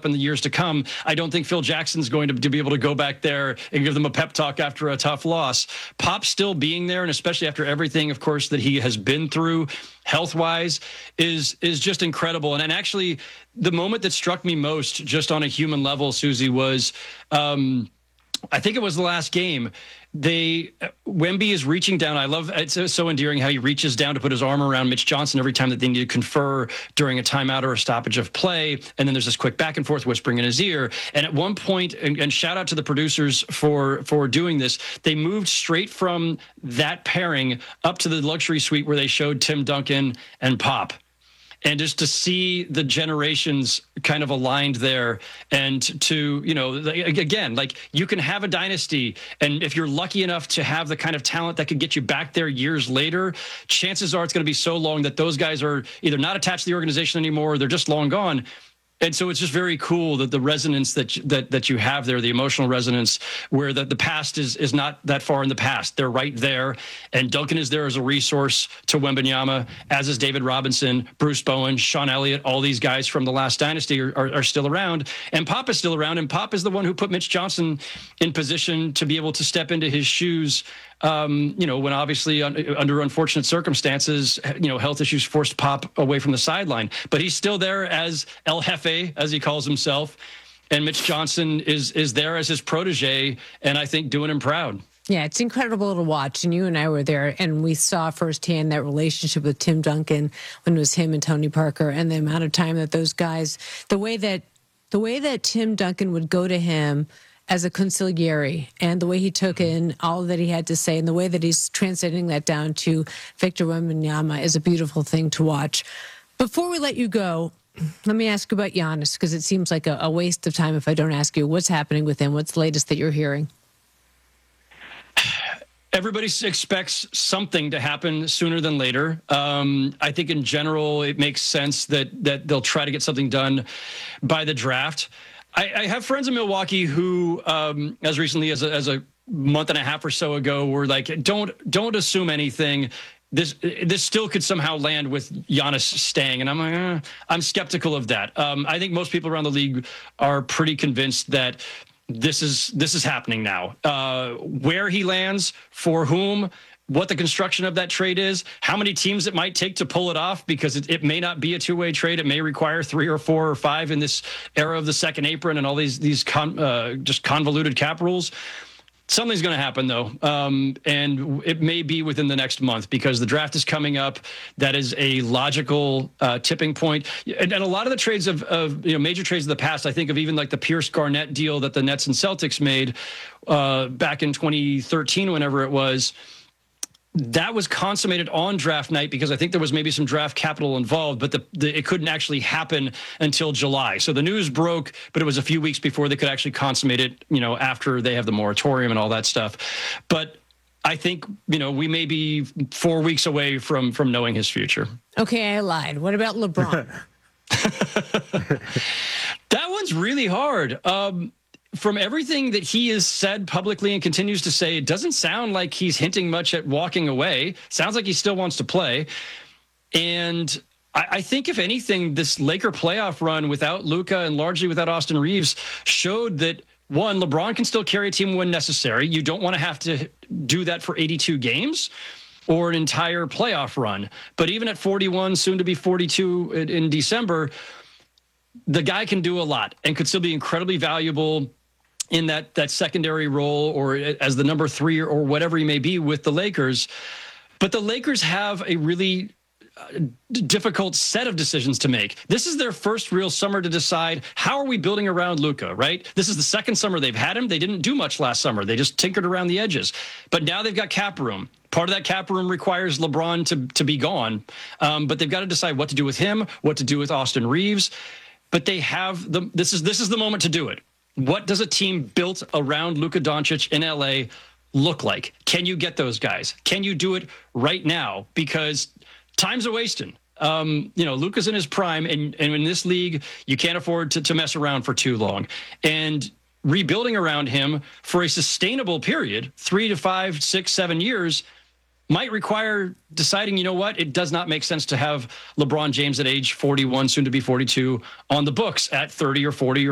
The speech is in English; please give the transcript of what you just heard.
up in the years to come. I don't think Phil Jackson's going to be able to go back there and give them a pep talk after a tough loss. Pop still being there, and especially after everything, of course, that he has been through health-wise, is just incredible. And actually, the moment that struck me most, just on a human level, Susie, was I think it was the last game. Wemby is reaching down. I love it's so endearing how he reaches down to put his arm around Mitch Johnson every time that they need to confer during a timeout or a stoppage of play. And then there's this quick back and forth whispering in his ear. And at one point, and shout out to the producers for doing this, they moved straight from that pairing up to the luxury suite where they showed Tim Duncan and Pop. And just to see the generations kind of aligned there, and to, again, like, you can have a dynasty, and if you're lucky enough to have the kind of talent that could get you back there years later, chances are it's going to be so long that those guys are either not attached to the organization anymore, or they're just long gone. And so it's just very cool that the resonance that you have there, the emotional resonance, where the past is not that far in the past. They're right there. And Duncan is there as a resource to Wembanyama, as is David Robinson, Bruce Bowen, Sean Elliott. All these guys from the last dynasty are still around. And Pop is still around. And Pop is the one who put Mitch Johnson in position to be able to step into his shoes, when obviously under unfortunate circumstances, health issues forced Pop away from the sideline. But he's still there as El Jefe, as he calls himself. And Mitch Johnson is there as his protege, and I think doing him proud. Yeah, it's incredible to watch. And you and I were there, and we saw firsthand that relationship with Tim Duncan when it was him and Tony Parker, and the amount of time that those guys, the way that Tim Duncan would go to him as a consigliere, and the way he took in all that he had to say, and the way that he's translating that down to Victor Wembanyama is a beautiful thing to watch. Before we let you go, let me ask you about Giannis, because it seems like a waste of time if I don't ask you what's happening with him. What's the latest that you're hearing? Everybody expects something to happen sooner than later. I think in general, it makes sense that they'll try to get something done by the draft. I have friends in Milwaukee who, as recently as a month and a half or so ago, were like, don't assume anything. This still could somehow land with Giannis staying. And I'm like, I'm skeptical of that. I think most people around the league are pretty convinced that this is happening now. Where he lands, for whom, what the construction of that trade is, how many teams it might take to pull it off, because it may not be a two-way trade. It may require 3 or 4 or 5 in this era of the second apron and all these just convoluted cap rules. Something's going to happen, though, and it may be within the next month, because the draft is coming up. That is a logical tipping point. And a lot of the trades of major trades of the past, I think of even like the Pierce Garnett deal that the Nets and Celtics made back in 2013, whenever it was. That was consummated on draft night, because I think there was maybe some draft capital involved, but it couldn't actually happen until July. So the news broke, but it was a few weeks before they could actually consummate it, after they have the moratorium and all that stuff. But I think, we may be 4 weeks away from knowing his future. Okay, I lied. What about LeBron? That one's really hard. From everything that he has said publicly and continues to say, it doesn't sound like he's hinting much at walking away. Sounds like he still wants to play. And I think, if anything, this Laker playoff run without Luka and largely without Austin Reeves showed that, one, LeBron can still carry a team when necessary. You don't want to have to do that for 82 games or an entire playoff run. But even at 41, soon to be 42 in December, the guy can do a lot and could still be incredibly valuable in that secondary role, or as the number 3 or whatever he may be with the Lakers. But the Lakers have a really difficult set of decisions to make. This is their first real summer to decide, how are we building around Luka, right? This is the second summer they've had him. They didn't do much last summer. They just tinkered around the edges. But now they've got cap room. Part of that cap room requires LeBron to be gone. But they've got to decide what to do with him, what to do with Austin Reeves. But they have this is the moment to do it. What does a team built around Luka Doncic in LA look like? Can you get those guys? Can you do it right now? Because time's a wasting. Luka's in his prime, and in this league, you can't afford to mess around for too long. And rebuilding around him for a sustainable period, 3 to 5, 6, 7 years, might require deciding, it does not make sense to have LeBron James at age 41, soon to be 42, on the books at 30 or 40